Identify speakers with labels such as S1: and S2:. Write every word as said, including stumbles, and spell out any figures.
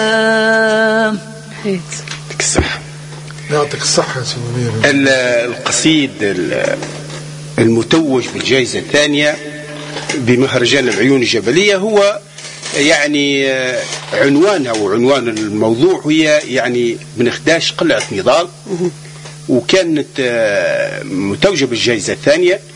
S1: يعطيك الصحة.
S2: يعطيك الصحة يا سيدي منير.
S1: القصيد المتوج بالجائزة الثانية بمهرجان العيون الجبلية هو يعني عنوانها وعنوان الموضوع هي يعني من إخداش قلعة نضال، وكانت متوجة بالجائزة الثانية.